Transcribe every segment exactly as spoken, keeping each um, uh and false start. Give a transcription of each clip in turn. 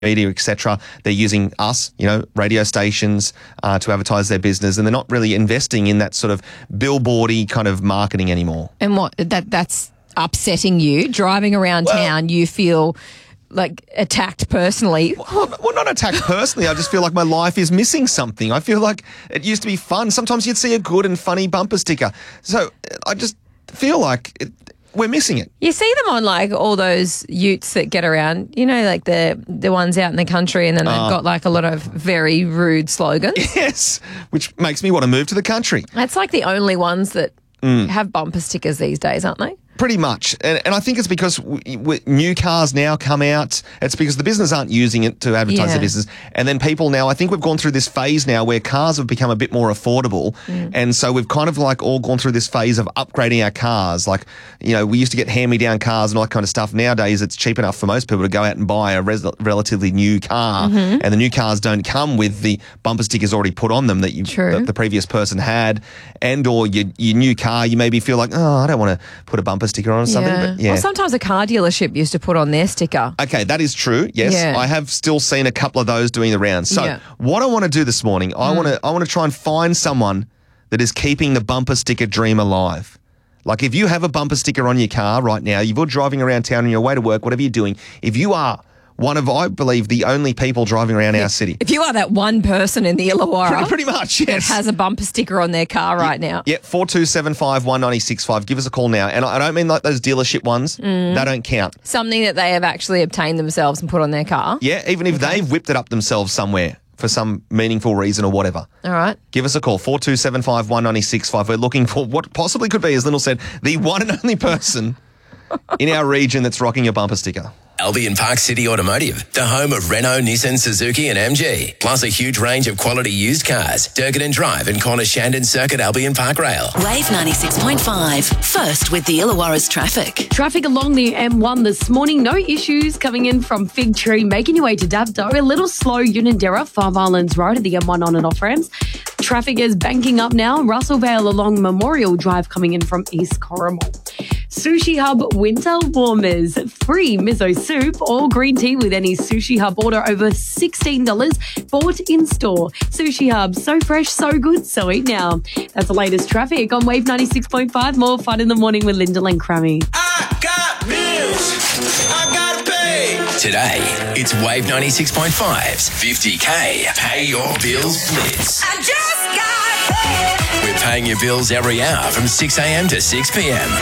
media, et cetera. They're using us, you know, radio stations uh, to advertise their business, and they're not really investing in that sort of billboardy kind of marketing anymore. And what that that's upsetting you? Driving around Well- town, you feel like attacked personally. Well, well, not attacked personally. I just feel like my life is missing something. I feel like it used to be fun. Sometimes you'd see a good and funny bumper sticker. So I just feel like it, we're missing it. You see them on like all those utes that get around, you know, like the the ones out in the country, and then they've Uh. got like a lot of very rude slogans. Yes, which makes me want to move to the country. That's like the only ones that Mm. have bumper stickers these days, aren't they? Pretty much. And, and I think it's because w- w- new cars now come out. It's because the business aren't using it to advertise Yeah. their business. And then people now, I think we've gone through this phase now where cars have become a bit more affordable. Mm. And so we've kind of like all gone through this phase of upgrading our cars. Like, you know, we used to get hand-me-down cars and all that kind of stuff. Nowadays, it's cheap enough for most people to go out and buy a res- relatively new car. Mm-hmm. And the new cars don't come with the bumper stickers already put on them that you True. that the previous person had. And or your, your new car, you maybe feel like, oh, I don't want to put a bumper sticker on or something. But yeah. Well, sometimes a car dealership used to put on their sticker. Okay, that is true. Yes, Yeah. I have still seen a couple of those doing the rounds. So, Yeah. what I want to do this morning, I want to I want to try and find someone that is keeping the bumper sticker dream alive. Like, if you have a bumper sticker on your car right now, you're driving around town on your way to work, whatever you're doing. If you are one of, I believe, the only people driving around our city, If you are that one person in the Illawarra pretty, pretty much, that yes. has a bumper sticker on their car right now. Yeah, four two seven five, one nine six five. Give us a call now. And I I don't mean like those dealership ones. Mm. They don't count. Something that they have actually obtained themselves and put on their car. Yeah, even if they've whipped it up themselves somewhere for some meaningful reason or whatever. All right. Give us a call, four two seven five, one nine six five. We're looking for what possibly could be, as Lyndall said, the one and only person in our region that's rocking a bumper sticker. Albion Park City Automotive, the home of Renault, Nissan, Suzuki and M G. Plus a huge range of quality used cars. Durgan Drive and Corner Shandon Circuit Albion Park Rail. Wave ninety-six point five. First with the Illawarra's traffic. Traffic along the M one this morning. No issues coming in from Fig Tree, making your way to Dapto. A little slow, Unanderra, Five Islands Road at the M one on and off ramps. Traffic is banking up now. Russellvale along Memorial Drive coming in from East Corrimal. Sushi Hub Winter Warmers. Free miso soup or green tea with any Sushi Hub order over sixteen dollars. Bought in store. Sushi Hub, so fresh, so good, so eat now. That's the latest traffic on Wave ninety-six point five. More fun in the morning with Lyndall and Crummy. I got bills. I gotta pay. Today, it's Wave ninety-six point five's fifty K Pay Your Bills Blitz. I just got paid. We're paying your bills every hour from six a.m. to six p.m.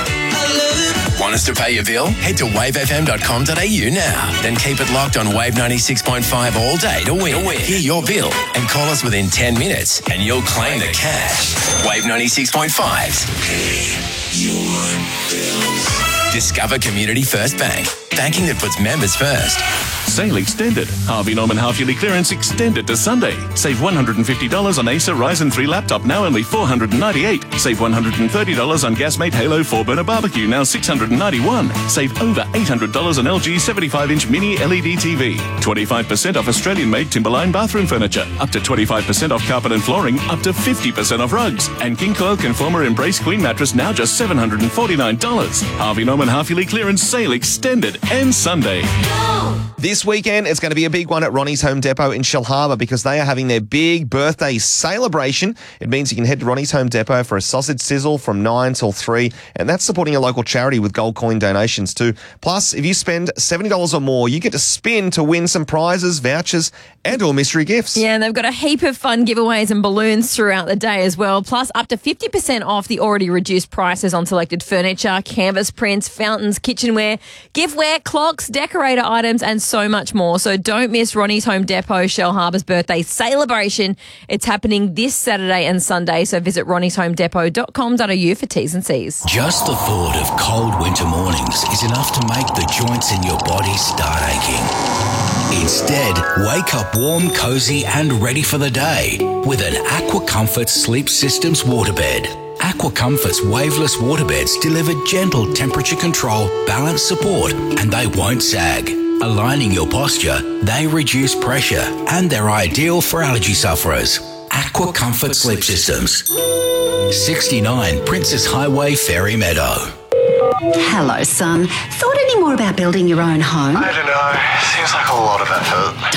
Want us to pay your bill? Head to wave f m dot com dot a u now. Then keep it locked on Wave ninety-six point five all day to win. Hear your bill and call us within ten minutes and you'll claim the cash. Wave ninety-six point five's Pay Your Bills. Discover Community First Bank. Banking that puts members first. Sale extended. Harvey Norman half-yearly clearance extended to Sunday. Save one hundred fifty dollars on Acer Ryzen three laptop, now only four hundred ninety-eight dollars. Save one hundred thirty dollars on Gasmate Halo four-burner barbecue, now six hundred ninety-one dollars. Save over eight hundred dollars on L G seventy-five inch mini L E D T V. twenty-five percent off Australian-made Timberline bathroom furniture. Up to twenty-five percent off carpet and flooring. Up to fifty percent off rugs. And King Coil Conformer Embrace Queen mattress, now just seven hundred forty-nine dollars. Harvey Norman half-yearly clearance sale extended and Sunday. This weekend, it's going to be a big one at Ronnie's Home Depot in Shellharbour because they are having their big birthday celebration. It means you can head to Ronnie's Home Depot for a sausage sizzle from nine till three, and that's supporting a local charity with gold coin donations too. Plus, if you spend seventy dollars or more, you get to spin to win some prizes, vouchers, and or mystery gifts. Yeah, and they've got a heap of fun giveaways and balloons throughout the day as well. Plus, up to fifty percent off the already reduced prices on selected furniture, canvas prints, fountains, kitchenware, giftware, clocks, decorator items, and so much more. So don't miss Ronnie's Home Depot Shellharbour's birthday celebration. It's happening this Saturday and Sunday. So visit ronnies home depot dot com dot a u for T's and C's. Just the thought of cold winter mornings is enough to make the joints in your body start aching. Instead, wake up warm, cozy and ready for the day with an Aqua Comfort Sleep Systems waterbed. Aqua Comfort's waveless waterbeds deliver gentle temperature control, balance support, and they won't sag. Aligning your posture, they reduce pressure, and they're ideal for allergy sufferers. Aqua Comfort Sleep Systems. sixty-nine Princess Highway, Fairy Meadow. Hello, son. Thought any more more about building your own home? I don't know. Seems like a lot of effort.